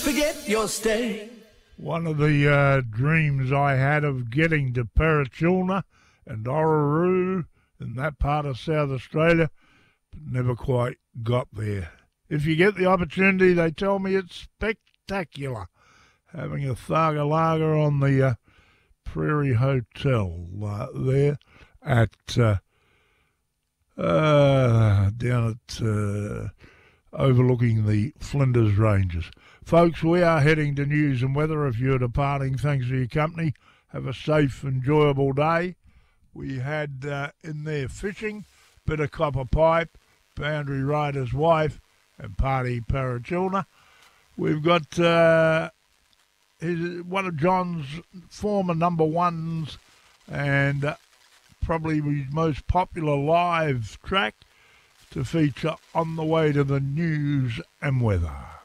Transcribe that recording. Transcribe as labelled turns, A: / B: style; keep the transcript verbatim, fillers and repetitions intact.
A: forget your stay.
B: One of the uh, dreams I had of getting to Parachilna and Orroroo in that part of South Australia, but never quite got there. If you get the opportunity, they tell me it's spectacular, having a Tharga Lager on the uh, Prairie Hotel uh, there at uh, uh, down at uh, overlooking the Flinders Ranges. Folks, we are heading to news and weather. If you're departing, thanks for your company. Have a safe, enjoyable day. We had uh, in there fishing, bit of copper pipe, Boundary Rider's Wife, and Party Parachilna. We've got uh, his, one of John's former number ones and uh, probably his most popular live track to feature on the way to the news and weather.